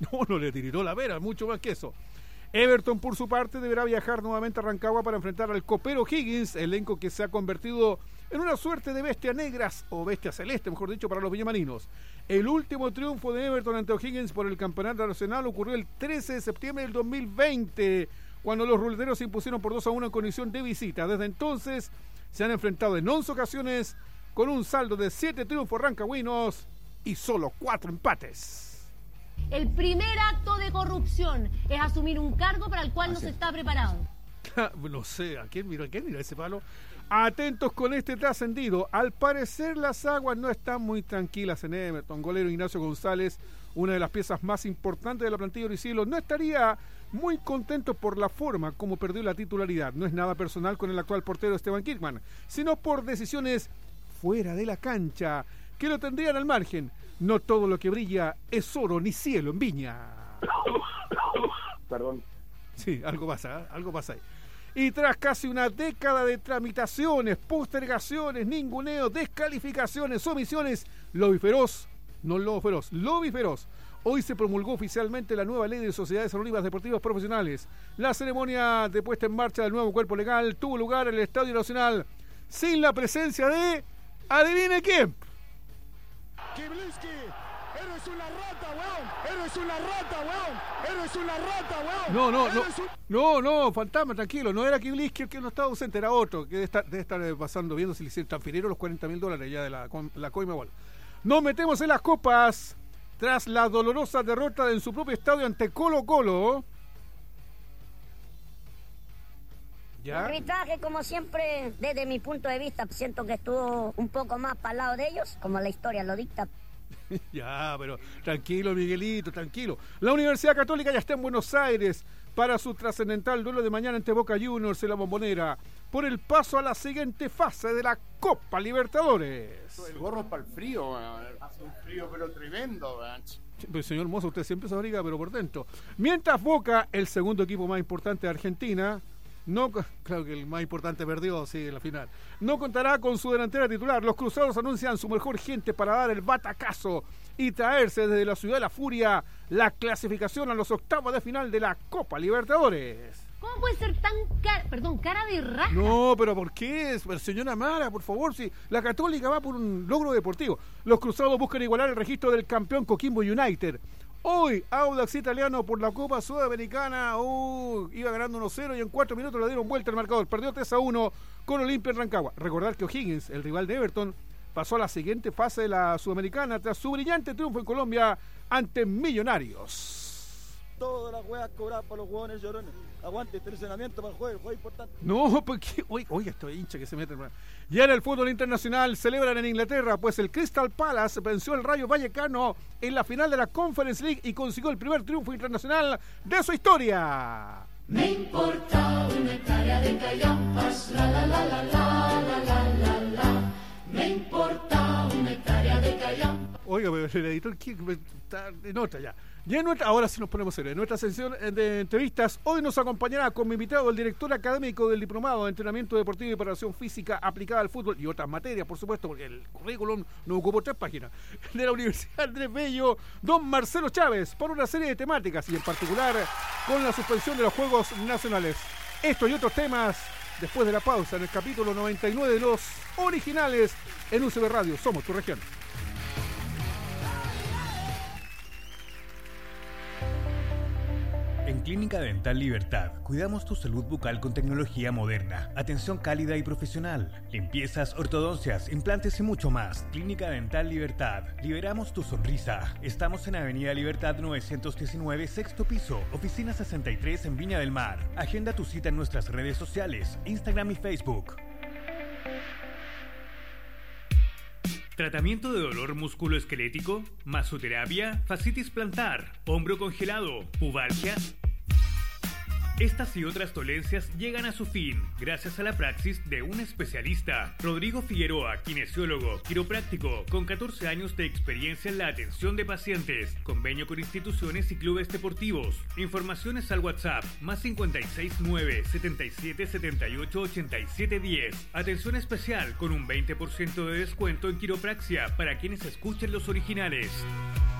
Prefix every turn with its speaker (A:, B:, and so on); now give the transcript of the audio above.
A: No le tiritó la vera, mucho más que eso. Everton, por su parte, deberá viajar nuevamente a Rancagua para enfrentar al copero Higgins, elenco que se ha convertido en una suerte de bestia negras, o bestia celeste, mejor dicho, para los villamarinos. El último triunfo de Everton ante O'Higgins por el campeonato nacional ocurrió el 13 de septiembre del 2020, cuando los ruleteros se impusieron por 2-1 en condición de visita. Desde entonces se han enfrentado en 11 ocasiones con un saldo de 7 triunfos rancagüinos y solo 4 empates.
B: El primer acto de corrupción es asumir un cargo para el cual no se está preparado.
A: No sé, ¿a quién mira ese palo? Atentos con este trascendido. Al parecer las aguas no están muy tranquilas en Everton. Golero Ignacio González, una de las piezas más importantes de la plantilla de Oricielo, no estaría muy contento por la forma como perdió la titularidad. No es nada personal con el actual portero Esteban Kirkman, sino por decisiones fuera de la cancha que lo tendrían al margen. No todo lo que brilla es oro ni cielo en Viña.
C: Perdón.
A: Sí, algo pasa ahí. Y tras casi una década de tramitaciones, postergaciones, ninguneos, descalificaciones, omisiones, Lobby Feroz, hoy se promulgó oficialmente la nueva ley de sociedades anónimas deportivas profesionales. La ceremonia de puesta en marcha del nuevo cuerpo legal tuvo lugar en el Estadio Nacional, sin la presencia de... ¿adivine quién?
D: Kiblinski, eres una rata, weón. Eres una rata, weón. Eres una rata, weón.
A: No, fantasma, tranquilo. No era Kiblinski el que no estaba ausente, era otro, que debe estar pasando viendo si le hicieron transferir los $40,000 ya de la CONMEBOL. Nos metemos en las copas tras la dolorosa derrota en su propio estadio ante Colo-Colo.
E: ¿Ya? El arbitraje, como siempre, desde mi punto de vista, siento que estuvo un poco más para el lado de ellos, como la historia lo dicta.
A: Ya, pero tranquilo, Miguelito, tranquilo. La Universidad Católica ya está en Buenos Aires para su trascendental duelo de mañana ante Boca Juniors en la Bombonera por el paso a la siguiente fase de la Copa Libertadores.
C: El gorro para el frío, hace un frío pero tremendo,
A: pues señor Mozo, usted siempre se abriga pero por dentro. Mientras Boca, el segundo equipo más importante de Argentina, claro que el más importante perdió, sí, en la final. No contará con su delantera titular. Los cruzados anuncian su mejor gente para dar el batacazo y traerse desde la ciudad de la furia la clasificación a los octavos de final de la Copa Libertadores.
B: ¿Cómo puede ser tan cara de raja?
A: No, pero ¿por qué? Señora Mara, por favor, si la Católica va por un logro deportivo. Los cruzados buscan igualar el registro del campeón Coquimbo United. Hoy, Audax Italiano por la Copa Sudamericana, iba ganando 1-0 y en 4 minutos le dieron vuelta al marcador. Perdió 3-1 con Olimpia en Rancagua. Recordar que O'Higgins, el rival de Everton, pasó a la siguiente fase de la Sudamericana tras su brillante triunfo en Colombia ante Millonarios.
F: Todas las weas cobradas por los huevones llorones. Aguante este entrenamiento para el juego importante.
A: No, porque oiga, estoy hincha que se mete. Ya en el fútbol internacional celebran en Inglaterra, pues el Crystal Palace venció al Rayo Vallecano en la final de la Conference League y consiguió el primer triunfo internacional de su historia.
G: Me importa una hectárea de callampas, la la la la la la la la la. Me importa una hectárea de callampas.
A: Oiga, pero el editor está en otra ya. Ahora sí nos ponemos serios. En nuestra sección de entrevistas, hoy nos acompañará como invitado el director académico del Diplomado de Entrenamiento Deportivo y Preparación Física aplicada al fútbol y otras materias, por supuesto, porque el currículum no ocupó 3 páginas, de la Universidad Andrés Bello, don Marcelo Chávez, por una serie de temáticas y en particular con la suspensión de los Juegos Nacionales. Estos y otros temas después de la pausa en el capítulo 99 de Los Originales en UCB Radio. Somos tu región.
H: En Clínica Dental Libertad, cuidamos tu salud bucal con tecnología moderna, atención cálida y profesional, limpiezas, ortodoncias, implantes y mucho más. Clínica Dental Libertad, liberamos tu sonrisa. Estamos en Avenida Libertad 919, sexto piso, oficina 63 en Viña del Mar. Agenda tu cita en nuestras redes sociales, Instagram y Facebook.
I: Tratamiento de dolor musculoesquelético, masoterapia, fascitis plantar, hombro congelado, pubalgia. Estas y otras dolencias llegan a su fin gracias a la praxis de un especialista. Rodrigo Figueroa, kinesiólogo, quiropráctico, con 14 años de experiencia en la atención de pacientes. Convenio con instituciones y clubes deportivos. Informaciones al WhatsApp +569 77 78 87 10. Atención especial con un 20% de descuento en quiropraxia para quienes escuchen Los Originales.